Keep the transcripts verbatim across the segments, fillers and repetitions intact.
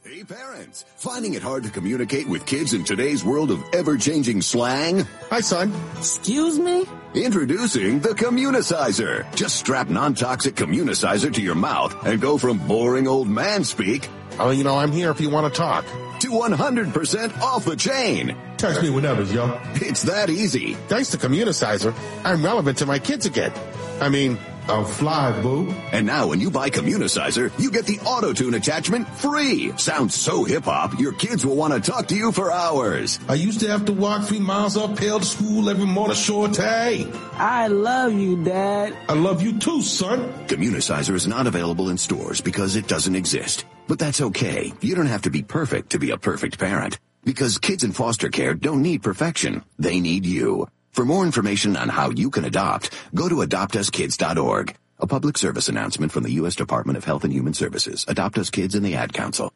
Hey parents, finding it hard to communicate with kids in today's world of ever-changing slang? Hi, son. Excuse me? Introducing the Communicizer. Just strap non-toxic Communicizer to your mouth and go from boring old man speak, Oh, you know, I'm here if you want to talk, to one hundred percent off the chain. Text me whenever, yo. It's that easy. Thanks to Communicizer, I'm relevant to my kids again. I mean, I'm fly, boo. And now when you buy Communicizer, you get the auto-tune attachment free. Sounds so hip-hop, your kids will want to talk to you for hours. I used to have to walk three miles uphill to school every morning, short day. I love you, Dad. I love you too, son. Communicizer is not available in stores because it doesn't exist. But that's okay. You don't have to be perfect to be a perfect parent. Because kids in foster care don't need perfection. They need you. For more information on how you can adopt, go to adopt us kids dot org. A public service announcement from the U S Department of Health and Human Services. Adopt Us Kids and the Ad Council.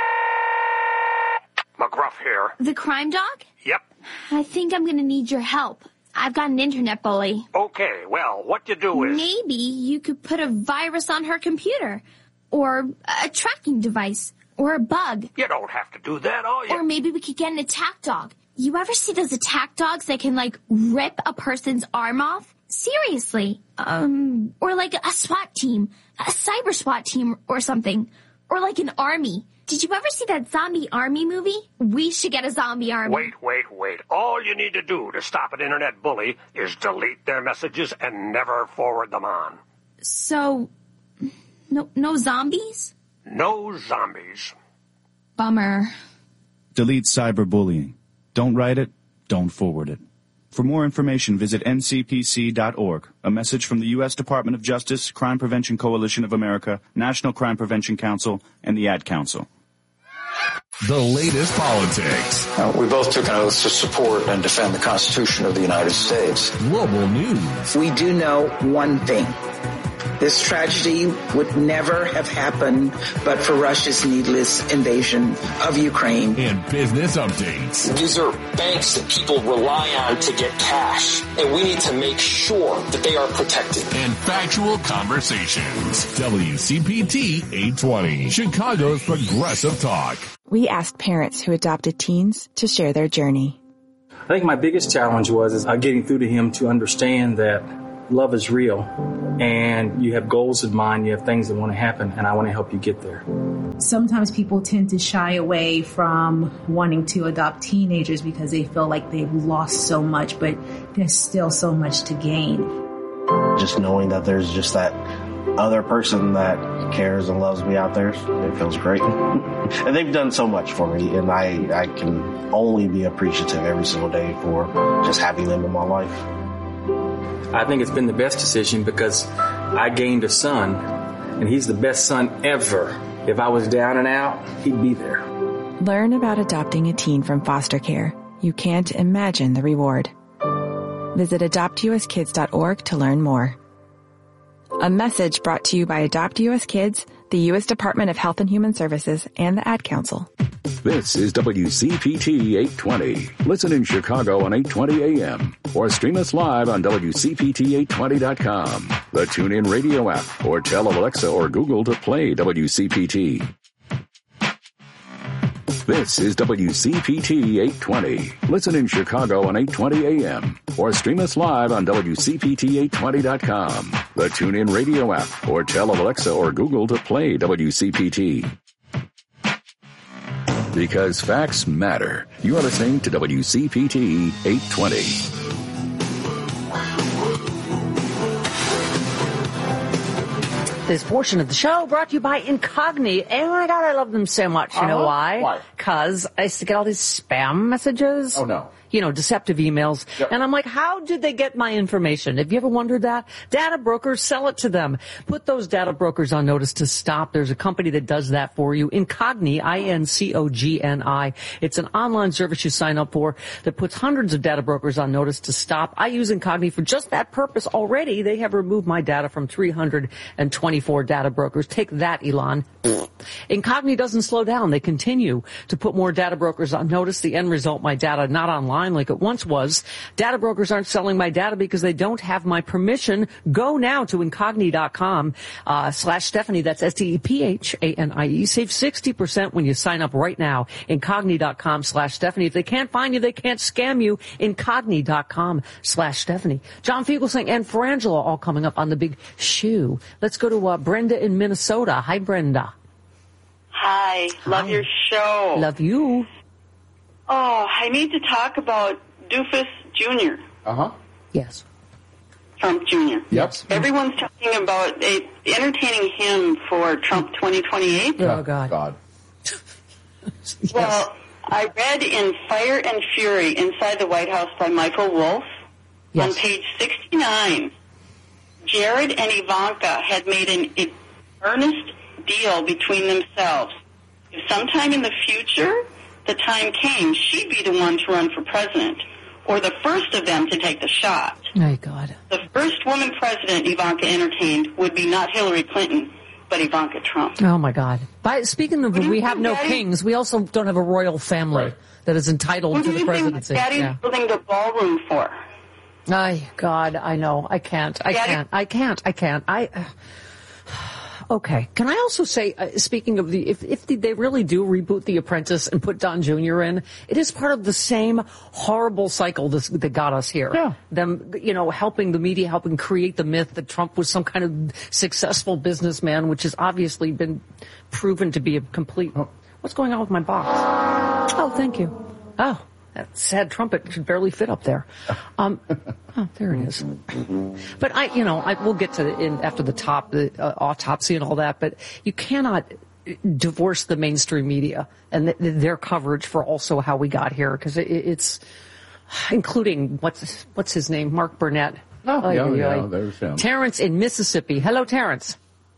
McGruff here. The crime dog? Yep. I think I'm going to need your help. I've got an internet bully. Okay, well, what you do is... Maybe you could put a virus on her computer. Or a tracking device. Or a bug. You don't have to do that, all you... Or maybe we could get an attack dog. You ever see those attack dogs that can, like, rip a person's arm off? Seriously. Um, or like a SWAT team. A cyber SWAT team or something. Or like an army. Did you ever see that zombie army movie? We should get a zombie army. Wait, wait, wait. All you need to do to stop an internet bully is delete their messages and never forward them on. So, no, no zombies? No zombies. Bummer. Delete cyberbullying. Don't write it, don't forward it. For more information, visit N C P C dot org. A message from the U S Department of Justice, Crime Prevention Coalition of America, National Crime Prevention Council, and the Ad Council. The latest politics. Uh, we both took an oath to support and defend the Constitution of the United States. Global news. We do know one thing. This tragedy would never have happened but for Russia's needless invasion of Ukraine. And business updates. These are banks that people rely on to get cash, and we need to make sure that they are protected. And factual conversations. W C P T eight twenty, Chicago's progressive talk. We asked parents who adopted teens to share their journey. I think my biggest challenge was is uh, getting through to him to understand that love is real, and you have goals in mind, you have things that want to happen, and I want to help you get there. Sometimes people tend to shy away from wanting to adopt teenagers because they feel like they've lost so much, but there's still so much to gain. Just knowing that there's just that other person that cares and loves me out there, it feels great. And they've done so much for me, and I, I can only be appreciative every single day for just having them in my life. I think it's been the best decision because I gained a son, and he's the best son ever. If I was down and out, he'd be there. Learn about adopting a teen from foster care. You can't imagine the reward. Visit adopt U S kids dot org to learn more. A message brought to you by Adopt U S Kids, the U S Department of Health and Human Services, and the Ad Council. This is W C P T eight twenty. Listen in Chicago on eight twenty A M or stream us live on W C P T eight twenty dot com, the TuneIn Radio app, or tell Alexa or Google to play W C P T. This is W C P T eight twenty. Listen in Chicago on eight twenty A M or stream us live on W C P T eight twenty dot com, the TuneIn Radio app, or tell Alexa or Google to play W C P T. Because facts matter. You are listening to W C P T eight twenty. This portion of the show brought to you by Incogni. Oh my God, I love them so much. You uh-huh. know why? Why? Because I used to get all these spam messages. Oh no. You know, deceptive emails. Yep. And I'm like, how did they get my information? Have you ever wondered that? Data brokers, sell it to them. Put those data brokers on notice to stop. There's a company that does that for you. Incogni, I N C O G N I. It's an online service you sign up for that puts hundreds of data brokers on notice to stop. I use Incogni for just that purpose already. They have removed my data from three hundred twenty-four data brokers. Take that, Elon. Incogni doesn't slow down. They continue to put more data brokers on notice. The end result, my data not online like it once was. Data brokers aren't selling my data because they don't have my permission. Go now to incogni dot com uh, slash Stephanie. That's S T E P H A N I E. Save sixty percent when you sign up right now. incogni dot com slash Stephanie. If they can't find you, they can't scam you. incogni dot com slash Stephanie. John Fugelsang and Frangela all coming up on the big shoe. Let's go to uh, Brenda in Minnesota. Hi, Brenda. Hi. Love Hi. your show. Love you. Oh, I need to talk about Doofus Junior Uh-huh. Yes. Trump Junior Yep. Everyone's talking about uh, entertaining him for Trump twenty twenty-eight. Oh, God. God. Yes. Well, I read in Fire and Fury Inside the White House by Michael Wolff Yes. on page sixty-nine, Jared and Ivanka had made an earnest deal between themselves. If sometime in the future the time came, she'd be the one to run for president, or the first of them to take the shot. My God. The first woman president Ivanka entertained would be not Hillary Clinton, but Ivanka Trump. Oh, my God. By, speaking of, What do we you have think, no Daddy? kings. We also don't have a royal family Right. that is entitled What to do the you think presidency. Daddy's Yeah. building the ballroom for? Ay, God, I know. I can't. I Daddy? can't. I can't. I can't. I. Uh, okay. Can I also say, uh, speaking of the, if if the, they really do reboot The Apprentice and put Don Junior in, it is part of the same horrible cycle this, that got us here. Yeah. Them, you know, helping the media, helping create the myth that Trump was some kind of successful businessman, which has obviously been proven to be a complete. Oh. What's going on with my box? Oh, thank you. Oh. That sad trumpet should barely fit up there. Um, oh, there it is. But I, you know, I, we'll get to the, in, after the top, the uh, autopsy and all that, but you cannot divorce the mainstream media and th- their coverage for also how we got here, because it, it's, including, what's, what's his name? Mark Burnett. Oh, Oy, yeah, oy, yeah, oy. there's him. Terrence in Mississippi. Hello, Terrence.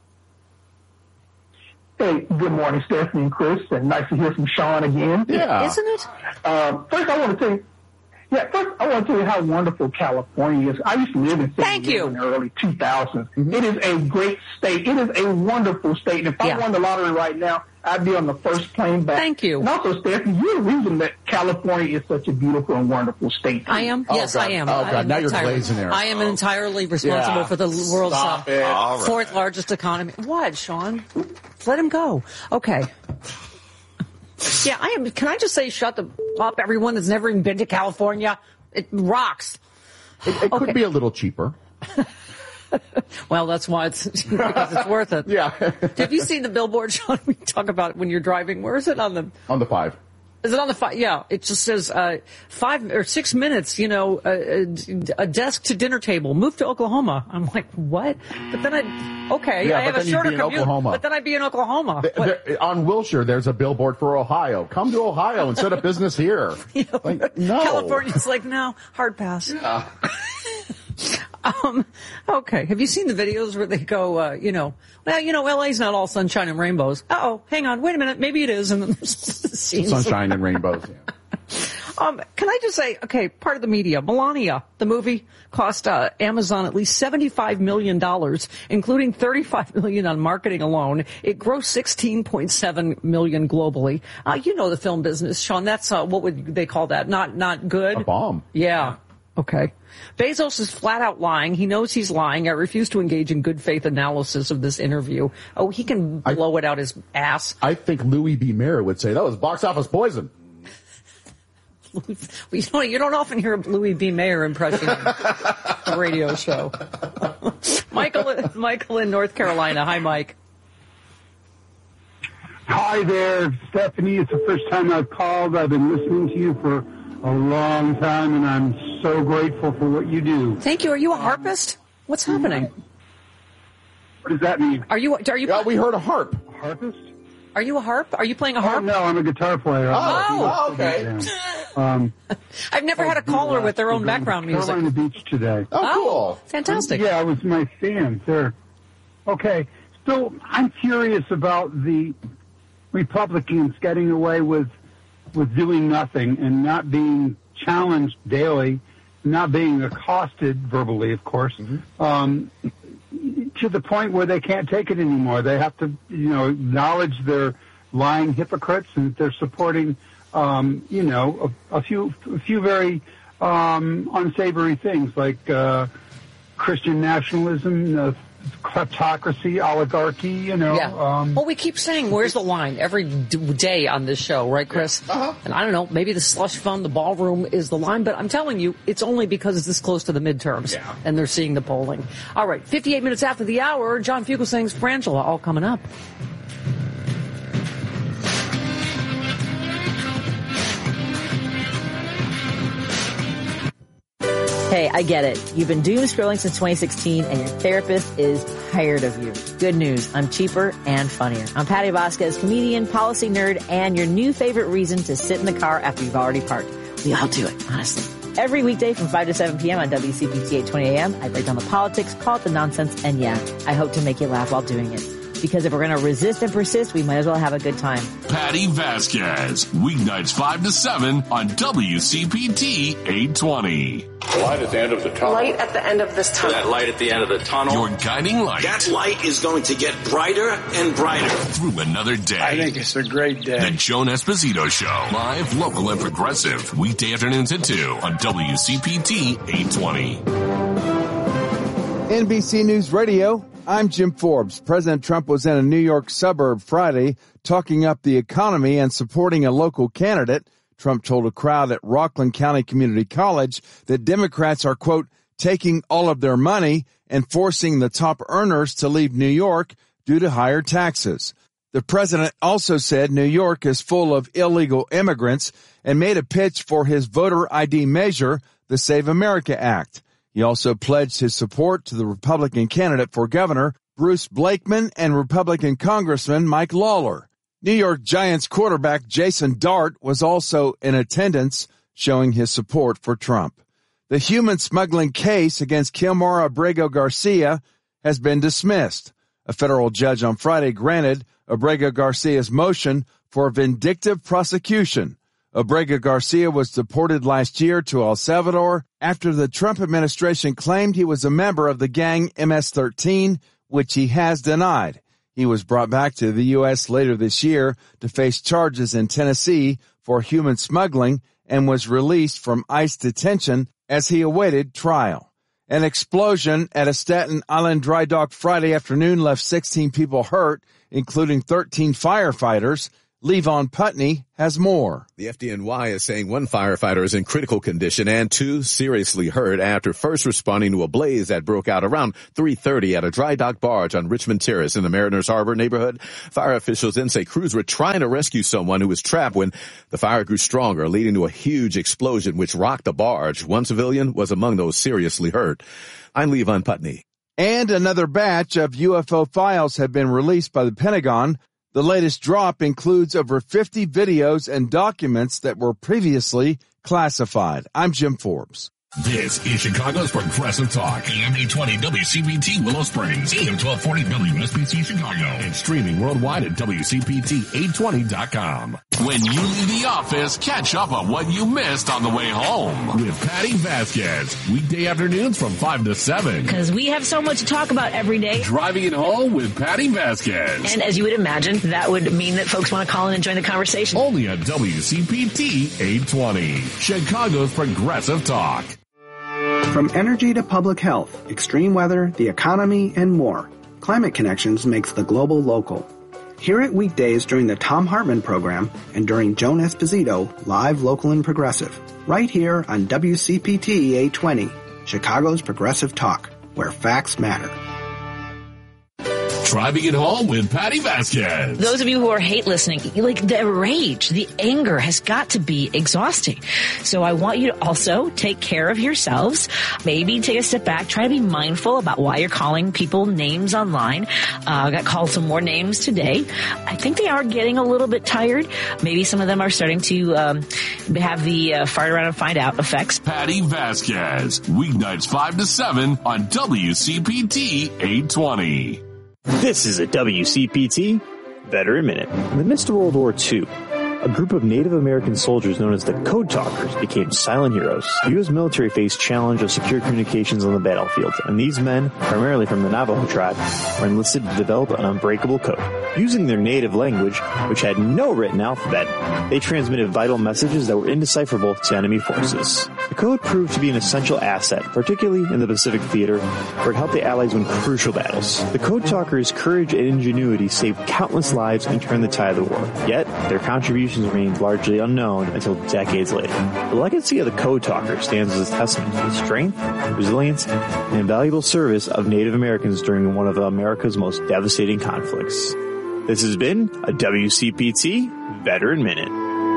Hey, good morning, Stephanie and Chris, and nice to hear from Sean again. Yeah. Isn't it? Um, first, I want to tell you, yeah, first, I want to tell you how wonderful California is. I used to live in San Thank Diego you. in the early two thousands. Mm-hmm. It is a great state. It is a wonderful state. And if Yeah. I won the lottery right now, I'd be on the first plane back. Thank you. And also, Stephanie, you're the reason that California is such a beautiful and wonderful state. I am. Oh, yes, God. I am. Oh, I God. am Now you're entirely- glazing there. I am entirely responsible Yeah. for the world's Stop uh, it. All right. fourth largest economy. What, Sean? Let him go. Okay. Yeah, I am. Can I just say, shut the up, everyone that's never even been to California? It rocks. It, it Okay. could be a little cheaper. Well, that's why it's because it's worth it. Yeah. Have you seen the billboard, Sean? We talk about it when you're driving. Where is it on the? On the five. Is it on the five? Yeah, it just says uh, five or six minutes. You know, a, a desk to dinner table. Move to Oklahoma. I'm like, what? But then I, okay, Yeah, I have but a then you'd shorter be in commute. Oklahoma. But then I'd be in Oklahoma. Th- What? there- on Wilshire, there's a billboard for Ohio. Come to Ohio and set up business here. You know, Like, no. California's like, no, hard pass. Yeah. Um, okay. Have you seen the videos where they go, uh, you know, well, you know, L A's not all sunshine and rainbows. Uh-oh, hang on, wait a minute, maybe it is. And then there's the scenes. Sunshine and rainbows. Yeah. Um, can I just say, okay, part of the media, Melania, the movie, cost uh, Amazon at least seventy-five million dollars, including thirty-five million dollars on marketing alone. It grossed sixteen point seven million dollars globally. Uh, you know the film business, Sean. That's, uh, what would they call that? Not, not good? A bomb. Yeah. Okay. Bezos is flat out lying. He knows he's lying. I refuse to engage in good faith analysis of this interview. Oh, he can blow it out his ass. I think Louis B. Mayer would say that was box office poison. You know, you don't often hear a Louis B. Mayer impression on a radio show. Michael, Michael in North Carolina. Hi, Mike. Hi there, Stephanie. It's the first time I've called. I've been listening to you for a long time, and I'm so grateful for what you do. Thank you. Are you a harpist? What's happening? What does that mean? Are you? Are you? Yeah, we heard a harp. Harpist? Are you a harp? Are you playing a Oh, harp? no, I'm a guitar player. Oh, I'm okay. Um, I've never had a caller with their own background music. Carolina Beach today. Oh, cool. Fantastic. Yeah, I was my fan there. Okay, so I'm curious about the Republicans getting away with with doing nothing and not being challenged daily, not being accosted verbally, of course. Mm-hmm. Um, to the point where they can't take it anymore. They have to, you know, acknowledge they're lying hypocrites and that they're supporting, um, you know, a, a few a few very um, unsavory things like uh, Christian nationalism, uh, kleptocracy, oligarchy, you know. Yeah. Um, well, we keep saying, where's the line every d- day on this show, right, Chris? Uh-huh. And I don't know, maybe the slush fund, the ballroom is the line, but I'm telling you, it's only because it's this close to the midterms yeah. and they're seeing the polling. All right, fifty-eight minutes after the hour, John Fugelsang's Frangela, all coming up. Hey, I get it. You've been doom scrolling since twenty sixteen and your therapist is tired of you. Good news. I'm cheaper and funnier. I'm Patty Vasquez, comedian, policy nerd, and your new favorite reason to sit in the car after you've already parked. We all do it, honestly. Every weekday from five to seven p.m. on W C P T eight twenty a.m., I break down the politics, call it the nonsense, and yeah, I hope to make you laugh while doing it. Because if we're going to resist and persist, we might as well have a good time. Patty Vasquez, weeknights five to seven on W C P T eight twenty. Light at the end of the tunnel. Light at the end of this tunnel. That light at the end of the tunnel. Your guiding light. That light is going to get brighter and brighter. Through another day. I think it's a great day. The Joan Esposito Show. Live, local, and progressive. Weekday afternoons at two on W C P T eight twenty. N B C News Radio. I'm Jim Forbes. President Trump was in a New York suburb Friday talking up the economy and supporting a local candidate. Trump told a crowd at Rockland County Community College that Democrats are, quote, taking all of their money and forcing the top earners to leave New York due to higher taxes. The president also said New York is full of illegal immigrants and made a pitch for his voter I D measure, the Save America Act. He also pledged his support to the Republican candidate for governor, Bruce Blakeman, and Republican Congressman Mike Lawler. New York Giants quarterback Jason Dart was also in attendance, showing his support for Trump. The human smuggling case against Kilmar Abrego Garcia has been dismissed. A federal judge on Friday granted Abrego Garcia's motion for vindictive prosecution. Abrego Garcia was deported last year to El Salvador after the Trump administration claimed he was a member of the gang M S thirteen, which he has denied. He was brought back to the U S later this year to face charges in Tennessee for human smuggling and was released from ICE detention as he awaited trial. An explosion at a Staten Island dry dock Friday afternoon left sixteen people hurt, including thirteen firefighters. Levon Putney has more. The F D N Y is saying one firefighter is in critical condition and two seriously hurt after first responding to a blaze that broke out around three thirty at a dry dock barge on Richmond Terrace in the Mariners Harbor neighborhood. Fire officials then say crews were trying to rescue someone who was trapped when the fire grew stronger, leading to a huge explosion which rocked the barge. One civilian was among those seriously hurt. I'm Levon Putney. And another batch of U F O files have been released by the Pentagon. The latest drop includes over fifty videos and documents that were previously classified. I'm Jim Forbes. This is Chicago's Progressive Talk. A M eight twenty W C P T Willow Springs. A M twelve forty W S B C Chicago. And streaming worldwide at W C P T eight twenty dot com. When you leave the office, catch up on what you missed on the way home with Patty Vasquez. Weekday afternoons from five to seven. Because we have so much to talk about every day. Driving it home with Patty Vasquez. And as you would imagine, that would mean that folks want to call in and join the conversation. Only on W C P T eight twenty. Chicago's Progressive Talk. From energy to public health, extreme weather, the economy, and more, Climate Connections makes the global local. Hear it weekdays during the Thom Hartmann program and during Joan Esposito, live, local, and progressive. Right here on W C P T eight twenty, Chicago's Progressive Talk, where facts matter. Driving it home with Patty Vasquez. Those of you who are hate listening, like the rage, the anger has got to be exhausting. So I want you to also take care of yourselves. Maybe take a step back. Try to be mindful about why you're calling people names online. I uh, got called some more names today. I think they are getting a little bit tired. Maybe some of them are starting to um, have the uh, fart around and find out effects. Patty Vasquez, weeknights five to seven on W C P T eight twenty. This is a W C P T Veteran Minute. In the midst of World War Two, a group of Native American soldiers known as the Code Talkers became silent heroes. The U S military faced challenge of secure communications on the battlefield, and these men, primarily from the Navajo tribe, were enlisted to develop an unbreakable code. Using their native language, which had no written alphabet, they transmitted vital messages that were indecipherable to enemy forces. The code proved to be an essential asset, particularly in the Pacific Theater, where it helped the Allies win crucial battles. The Code Talkers' courage and ingenuity saved countless lives and turned the tide of the war. Yet, their contributions remained largely unknown until decades later. The legacy of the Code Talkers stands as a testament to the strength, resilience, and invaluable service of Native Americans during one of America's most devastating conflicts. This has been a W C P T Veteran Minute.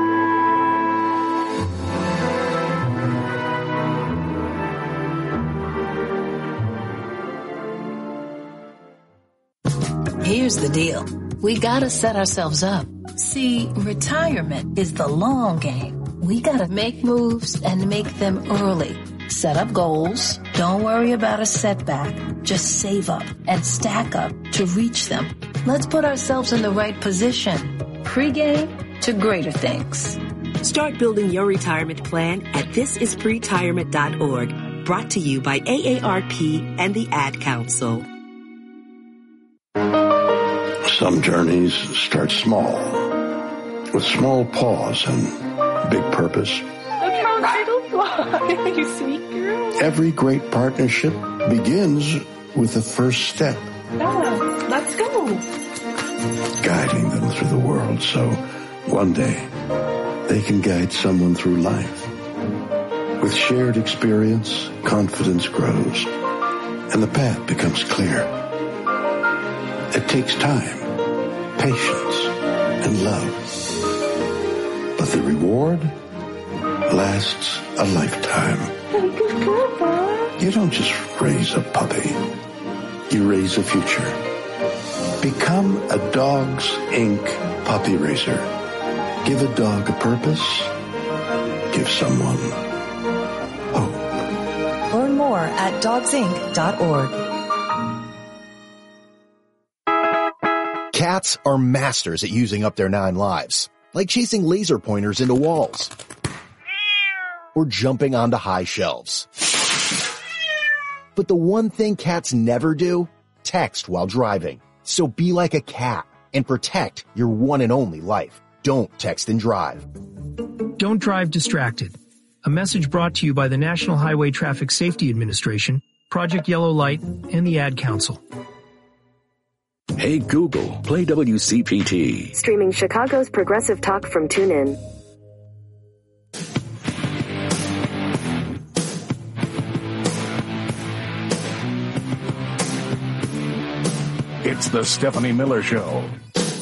Here's the deal. We gotta set ourselves up. See, retirement is the long game. We gotta make moves and make them early. Set up goals. Don't worry about a setback. Just save up and stack up to reach them. Let's put ourselves in the right position. Pre-game to greater things. Start building your retirement plan at this is pretirement dot org. Brought to you by A A R P and the Ad Council. Some journeys start small, with small pause and big purpose. Look how little fly, you sweet girl. Every great partnership begins with the first step. Bella, let's go. Guiding them through the world so one day they can guide someone through life. With shared experience, confidence grows, and the path becomes clear. It takes time, patience, and love. But the reward lasts a lifetime. You don't just raise a puppy. You raise a future. Become a Dogs Incorporated puppy raiser. Give a dog a purpose. Give someone hope. Learn more at dogs inc dot org. Cats are masters at using up their nine lives, like chasing laser pointers into walls or jumping onto high shelves. But the one thing cats never do, text while driving. So be like a cat and protect your one and only life. Don't text and drive. Don't drive distracted. A message brought to you by the National Highway Traffic Safety Administration, Project Yellow Light, and the Ad Council. Hey Google, play W C P T. Streaming Chicago's progressive talk from TuneIn. It's the Stephanie Miller Show.